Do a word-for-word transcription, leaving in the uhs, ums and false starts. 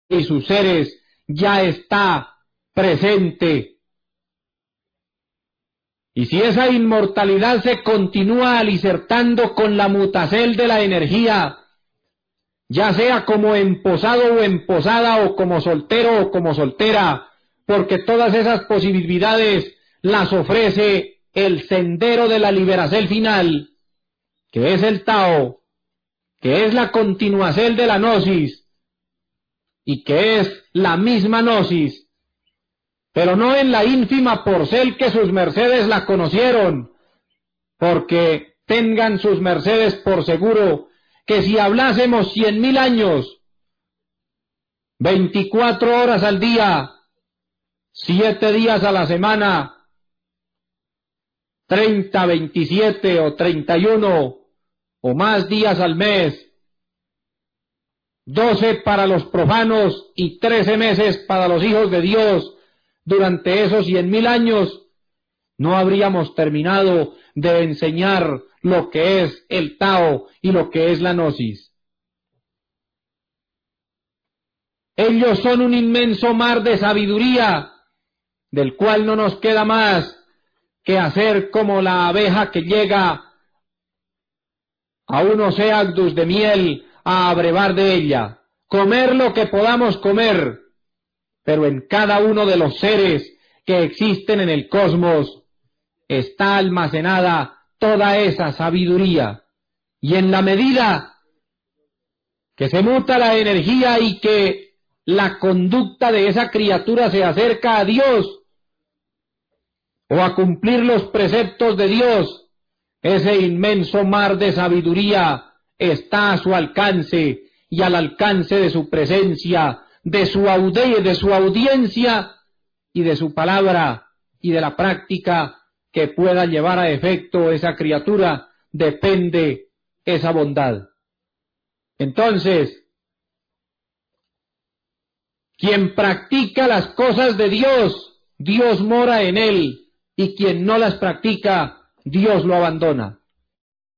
y sus seres ya está presente. Y si esa inmortalidad se continúa alicertando con la mutacel de la energía, ya sea como emposado o emposada, o como soltero o como soltera, porque todas esas posibilidades las ofrece el sendero de la liberación final, que es el Tao, que es la continuación de la Gnosis, y que es la misma Gnosis, pero no en la ínfima porcel que sus mercedes la conocieron, porque tengan sus mercedes por seguro que si hablásemos cien mil años, veinticuatro horas al día, siete días a la semana, treinta, veintisiete o treinta y uno o más días al mes, doce para los profanos y trece meses para los hijos de Dios, durante esos cien mil años, no habríamos terminado de enseñar lo que es el Tao y lo que es la Gnosis. Ellos son un inmenso mar de sabiduría, del cual no nos queda más que hacer como la abeja que llega a un oceanus de miel a abrevar de ella, comer lo que podamos comer, pero en cada uno de los seres que existen en el cosmos está almacenada toda esa sabiduría, y en la medida que se muta la energía y que la conducta de esa criatura se acerca a Dios o a cumplir los preceptos de Dios, ese inmenso mar de sabiduría está a su alcance y al alcance de su presencia, de su audiencia, de su audiencia y de su palabra y de la práctica que pueda llevar a efecto esa criatura, depende esa bondad. Entonces, quien practica las cosas de Dios, Dios mora en él, y quien no las practica, Dios lo abandona.